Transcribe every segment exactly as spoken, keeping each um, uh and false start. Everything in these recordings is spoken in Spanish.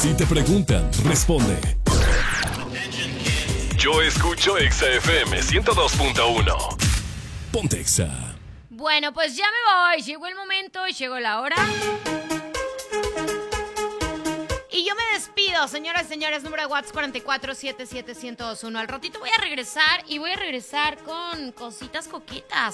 Si te preguntan, responde. Yo escucho Exa F M ciento dos punto uno. Ponte Exa. Bueno, pues ya me voy. Llegó el momento, llegó la hora. Y yo me despido, señoras y señores. Número de WhatsApp cuatro cuatro siete siete uno cero dos uno. Al ratito voy a regresar y voy a regresar con cositas coquitas.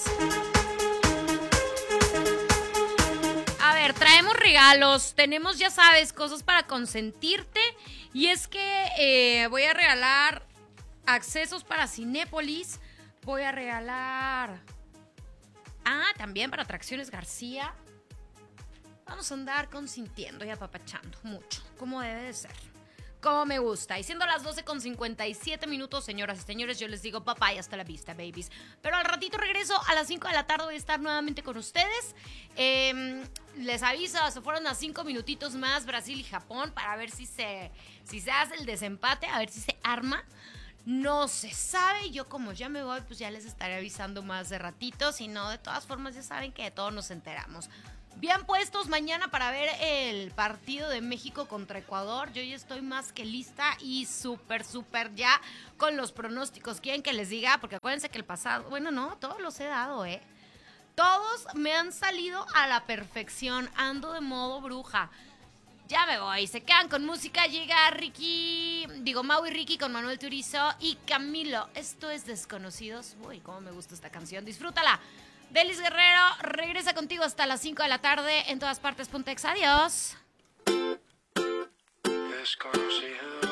A ver, traemos regalos. Tenemos, ya sabes, cosas para consentirte. Y es que eh, voy a regalar accesos para Cinépolis. Voy a regalar... Ah, también para Atracciones García. Vamos a andar consintiendo y apapachando mucho, como debe de ser, como me gusta. Y siendo las doce con cincuenta y siete minutos, señoras y señores, yo les digo papá y hasta la vista, babies. Pero al ratito regreso a las cinco de la tarde, voy a estar nuevamente con ustedes. Eh, les aviso, se fueron a cinco minutitos más Brasil y Japón para ver si se, si se hace el desempate, a ver si se arma. No se sabe, yo como ya me voy, pues ya les estaré avisando más de ratito. Si no, de todas formas ya saben que de todo nos enteramos. Bien puestos mañana para ver el partido de México contra Ecuador. Yo ya estoy más que lista y súper, súper ya con los pronósticos. ¿Quieren que les diga? Porque acuérdense que el pasado, bueno, no, todos los he dado, ¿eh? Todos me han salido a la perfección. Ando de modo bruja. Ya me voy, se quedan con música, llega Ricky, digo Mau y Ricky con Manuel Turizo y Camilo. Esto es Desconocidos. Uy, cómo me gusta esta canción, disfrútala. Delis Guerrero regresa contigo hasta las cinco de la tarde en todas partes. Ponte Exa, adiós. Desconocido.